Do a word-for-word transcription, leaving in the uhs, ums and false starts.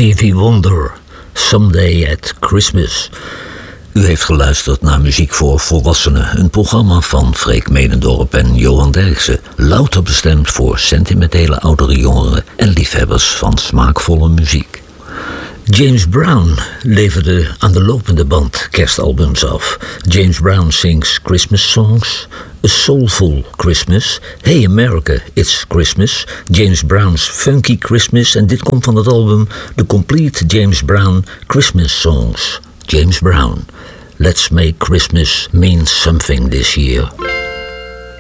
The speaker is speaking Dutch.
Stevie Wonder, Someday at Christmas. U heeft geluisterd naar Muziek voor Volwassenen, een programma van Freek Medendorp en Johan Derksen, louter bestemd voor sentimentele oudere jongeren en liefhebbers van smaakvolle muziek. James Brown leverde aan de lopende band kerstalbums af. James Brown sings Christmas songs, A Soulful Christmas, Hey America, It's Christmas, James Brown's Funky Christmas, en dit komt van het album The Complete James Brown Christmas Songs. James Brown, let's make Christmas mean something this year.